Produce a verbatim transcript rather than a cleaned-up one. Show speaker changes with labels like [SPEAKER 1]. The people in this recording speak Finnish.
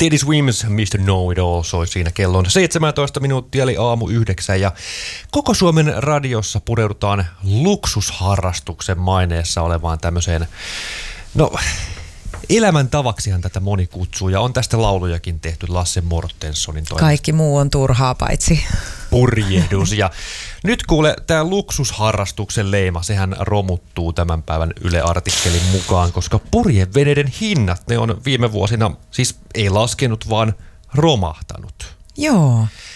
[SPEAKER 1] Teddy Swims, mister Know-It-All soi siinä. Kello on seitsemäntoista minuuttia, eli aamu yhdeksän. Ja koko Suomen radiossa pureudutaan luksusharrastuksen maineessa olevaan tämmöiseen, no elämäntavaksihan tätä moni kutsuu. Ja on tästä laulujakin tehty Lasse Mortenssonin toimesta.
[SPEAKER 2] Kaikki muu on turhaa paitsi
[SPEAKER 1] purjehdus. Ja nyt kuule, tämä luksusharrastuksen leima, sehän romuttuu tämän päivän Yle-artikkelin mukaan, koska purjeveneiden hinnat, ne on viime vuosina siis ei laskenut, vaan romahtanut.
[SPEAKER 2] Joo.